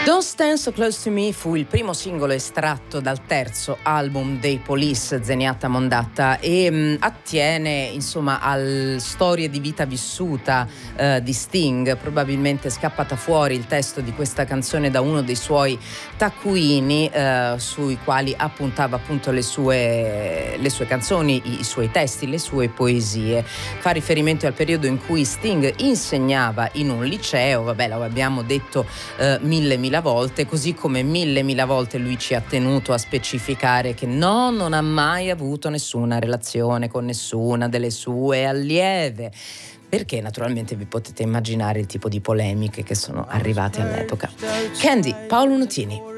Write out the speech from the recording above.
Don't Stand So Close To Me fu il primo singolo estratto dal terzo album dei Police, Zenyatta Mondatta, e attiene insomma al storie di vita vissuta di Sting. Probabilmente scappata fuori il testo di questa canzone da uno dei suoi taccuini sui quali appuntava appunto le sue canzoni, i suoi testi, le sue poesie. Fa riferimento al periodo in cui Sting insegnava in un liceo, vabbè, lo abbiamo detto mille volte, così come mille volte lui ci ha tenuto a specificare che non ha mai avuto nessuna relazione con nessuna delle sue allieve, perché naturalmente vi potete immaginare il tipo di polemiche che sono arrivate all'epoca. Candy, Paolo Nutini.